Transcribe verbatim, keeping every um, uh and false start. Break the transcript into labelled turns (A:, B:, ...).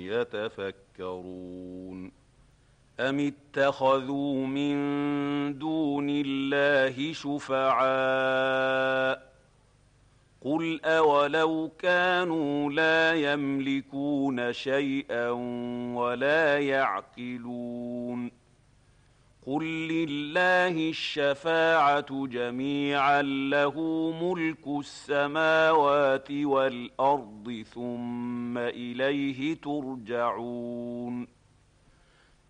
A: يتفكرون أم اتخذوا من دون الله شفعاء قل أولو كانوا لا يملكون شيئا ولا يعقلون قل لله الشفاعة جميعا له ملك السماوات والأرض ثم إليه ترجعون